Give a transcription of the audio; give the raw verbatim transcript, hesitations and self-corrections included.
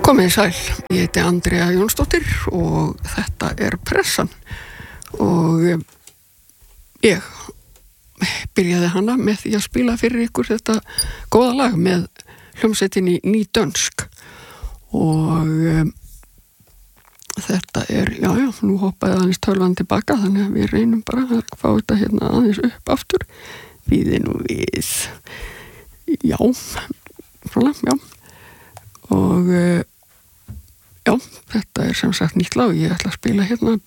Komið sæl, ég heiti Andrea Jónsdóttir og þetta er Pressan og ég byrjaði hana með því að spila fyrir ykkur þetta góða lag með hljómsveitinni Ný Dönsk og um, þetta er, já já, nú hoppaði aðeins tölvan tilbaka þannig að við reynum bara að fá þetta hérna aðeins upp aftur við nú við já, svona, já og uh, já, þetta er sem sagt nýtt lag, ég ætla að spila hérna